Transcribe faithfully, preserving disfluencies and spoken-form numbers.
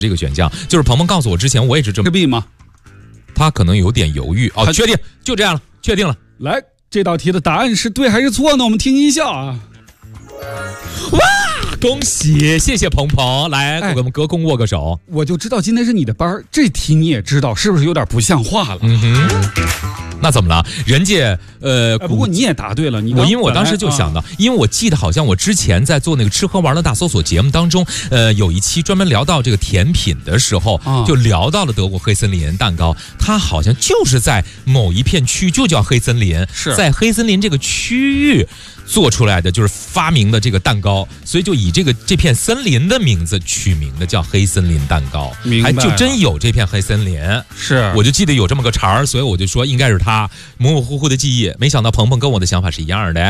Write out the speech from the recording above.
这个选项，就是鹏鹏告诉我之前，我也是这么。 币吗？ 他可能有点犹豫哦，确定，就这样了，确定了。 来，这道题的答案是对还是错呢？我们听一下啊。 哇，恭喜，谢谢鹏鹏，来，给我们隔空握个手。 我就知道今天是你的班，这题你也知道，是不是有点不像话了？ 嗯哼。那怎么了？人家呃， 不过你也答对了，你我因为我当时就想到，啊、因为我记得好像我之前在做那个吃喝玩乐大搜索节目当中，呃，有一期专门聊到这个甜品的时候，啊、就聊到了德国黑森林蛋糕，它好像就是在某一片区就叫黑森林， 是在黑森林这个区域做出来的，就是发明的这个蛋糕，所以就以这个这片森林的名字取名的叫黑森林蛋糕，还就真有这片黑森林， 是， 我就记得有这么个茬儿，所以我就说应该是他。模模糊糊的记忆，没想到鹏鹏跟我的想法是一样的。